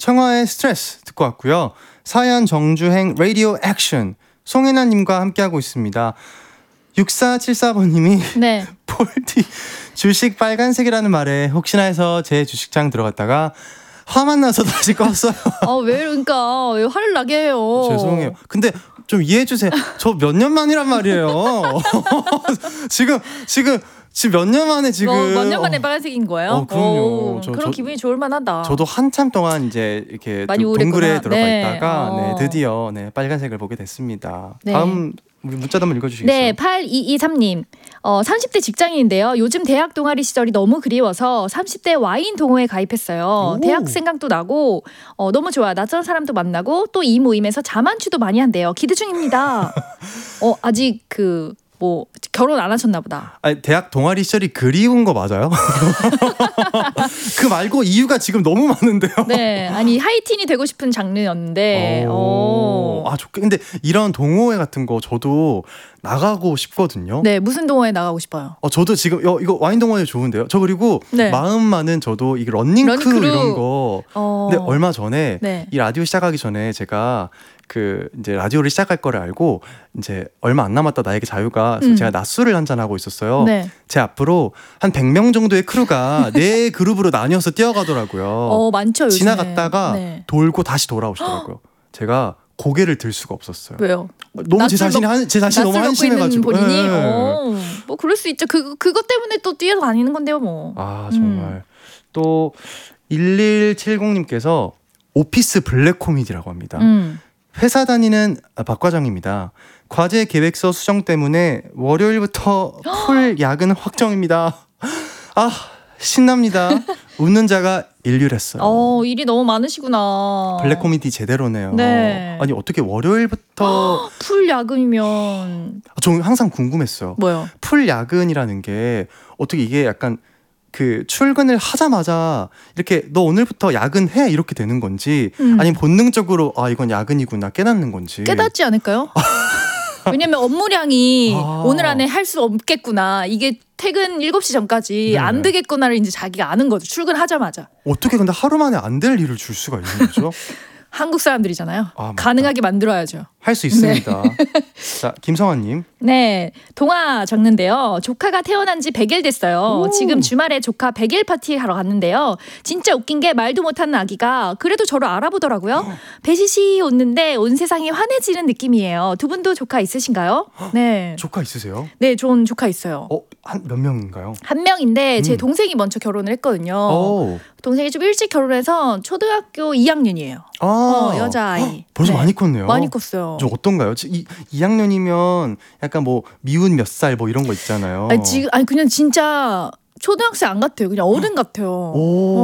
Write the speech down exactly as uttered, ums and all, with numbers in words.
청하의 스트레스 듣고 왔고요. 사연 정주행 라디오 액션 송혜나님과 함께하고 있습니다. 육사칠사 번님이 네. 폴티 주식 빨간색이라는 말에 혹시나 해서 제 주식장 들어갔다가 화만 나서 다시 껐어요. 아, 왜 그러니까 왜 화를 나게 해요. 죄송해요. 근데 좀 이해해 주세요. 저 몇 년 만이란 말이에요. 지금 지금 지금 몇 년 만에 지금 어, 몇 년 만에 빨간색인 거예요? 어, 그럼요. 오, 저, 그런 저, 기분이 좋을 만하다. 저도 한참 동안 이제 이렇게 많이 동굴에 우울했구나. 들어가 네. 있다가 어. 네, 드디어 네, 빨간색을 보게 됐습니다. 네. 다음 우리 문자도 한번 읽어주시겠어요? 네, 팔이이삼님. 어, 삼십 대 직장인인데요. 요즘 대학 동아리 시절이 너무 그리워서 삼십 대 와인 동호회에 가입했어요. 오. 대학 생각도 나고 어, 너무 좋아. 낯선 사람도 만나고 또 이 모임에서 자만추도 많이 한대요. 기대 중입니다. 어, 아직 그 뭐 결혼 안 하셨나 보다. 아니, 대학 동아리 시절이 그리운 거 맞아요? 그 말고 이유가 지금 너무 많은데요. 네, 아니 하이틴이 되고 싶은 장르였는데. 오. 어. 아, 좋. 근데 이런 동호회 같은 거 저도 나가고 싶거든요. 네, 무슨 동호회 나가고 싶어요? 어, 저도 지금 어, 이거 와인 동호회 좋은데요. 저 그리고 네. 마음만은 저도 이 러닝 러닝 크루 크루. 이런 거. 어. 근데 얼마 전에 네. 이 라디오 시작하기 전에 제가 그 이제 라디오를 시작할 거를 알고 이제 얼마 안 남았다 나에게 자유가 그래서 음. 제가 낮술을 한잔 하고 있었어요. 네. 제 앞으로 한 백 명 정도의 크루가 네 그룹으로 나뉘어서 뛰어가더라고요. 어, 많죠, 요즘에. 지나갔다가 네. 돌고 다시 돌아오시더라고요. 제가 고개를 들 수가 없었어요. 왜요? 너무 제 낯설 자신이 먹- 한, 제 자신이 너무 낯설 먹고 있는 한심해가지고. 본인이 네. 어, 뭐 그럴 수 있죠. 그 그것 때문에 또 뛰어다니는 건데요, 뭐. 아 정말. 또 일일칠공님께서 오피스 블랙 코미디라고 합니다. 음. 회사 다니는 박 과장입니다. 과제 계획서 수정 때문에 월요일부터 풀 야근 확정입니다. 아 신납니다. 웃는 자가 인류랬어요. 어, 일이 너무 많으시구나. 블랙 코미디 제대로네요. 네. 아니 어떻게 월요일부터 풀 야근이면 저는 항상 궁금했어요. 뭐요? 풀 야근이라는 게 어떻게 이게 약간 그 출근을 하자마자 이렇게 너 오늘부터 야근해 이렇게 되는 건지 음. 아니면 본능적으로 아 이건 야근이구나 깨닫는 건지. 깨닫지 않을까요? 왜냐면 업무량이 아. 오늘 안에 할 수 없겠구나. 이게 퇴근 일곱 시 전까지 네. 안 되겠구나를 이제 자기가 아는 거죠. 출근하자마자. 어떻게 근데 하루 만에 안 될 일을 줄 수가 있는 거죠? 한국 사람들이잖아요. 아, 맞다. 가능하게 만들어야죠. 할 수 있습니다. 자 김성환님. 네, 동화 적는데요. 조카가 태어난 지 백 일 됐어요. 오. 지금 주말에 조카 백 일 파티 하러 갔는데요. 진짜 웃긴 게 말도 못하는 아기가 그래도 저를 알아보더라고요. 배시시 웃는데 온 세상이 환해지는 느낌이에요. 두 분도 조카 있으신가요? 네, 조카 있으세요? 네, 좋은 조카 있어요. 어 한 몇 명인가요? 한 명인데 제 음. 동생이 먼저 결혼을 했거든요. 오. 동생이 좀 일찍 결혼해서 초등학교 이 학년이에요. 아. 어, 여자아이. 벌써 네. 많이 컸네요. 많이 컸어요. 좀 어떤가요? 이, 이 학년이면 약간 뭐 미운 몇 살 뭐 이런 거 있잖아요. 아니, 지금 아니 그냥 진짜 초등학생 안 같아요. 그냥 어른 같아요. 오.